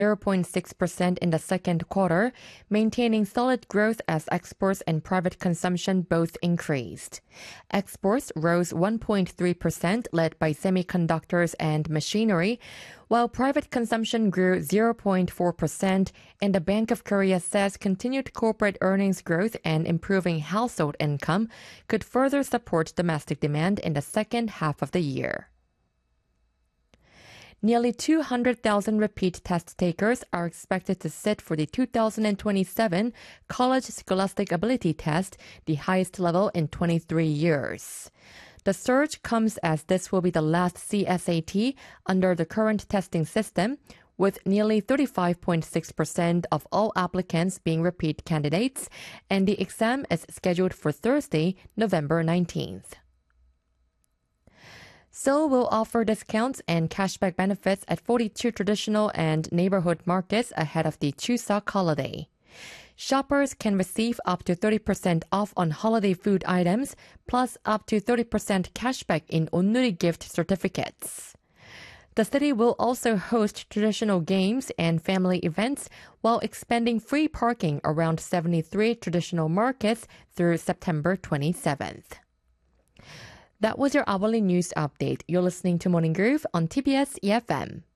0.6% in the second quarter, maintaining solid growth as exports and private consumption both increased. Exports rose 1.3%, led by semiconductors and machinery, while private consumption grew 0.4%, and the Bank of Korea says continued corporate earnings growth and improving household income could further support domestic demand in the second half of the year. Nearly 200,000 repeat test takers are expected to sit for the 2027 College Scholastic Ability Test, the highest level in 23 years. The surge comes as this will be the last CSAT under the current testing system, with nearly 35.6% of all applicants being repeat candidates, and the exam is scheduled for Thursday, November 19th. Seoul will offer discounts and cashback benefits at 42 traditional and neighborhood markets ahead of the Chuseok holiday. Shoppers can receive up to 30% off on holiday food items, plus up to 30% cashback in Onnuri gift certificates. The city will also host traditional games and family events while expanding free parking around 73 traditional markets through September 27th. That was your hourly news update. You're listening to Morning Groove on TBS EFM.